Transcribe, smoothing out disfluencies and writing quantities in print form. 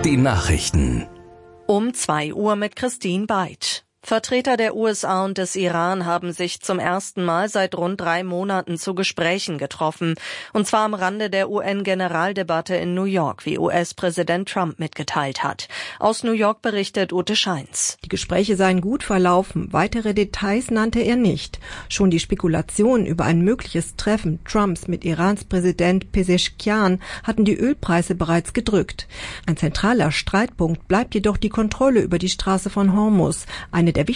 Die Nachrichten. Um 2 Uhr mit Christine Beitsch. Vertreter der USA und des Iran haben sich zum ersten Mal seit rund 3 Monaten zu Gesprächen getroffen. Und zwar am Rande der UN-Generaldebatte in New York, wie US-Präsident Trump mitgeteilt hat. Aus New York berichtet Ute Scheins. Die Gespräche seien gut verlaufen. Weitere Details nannte er nicht. Schon die Spekulationen über ein mögliches Treffen Trumps mit Irans Präsident Pezeshkian hatten die Ölpreise bereits gedrückt. Ein zentraler Streitpunkt bleibt jedoch die Kontrolle über die Straße von Hormuz, eine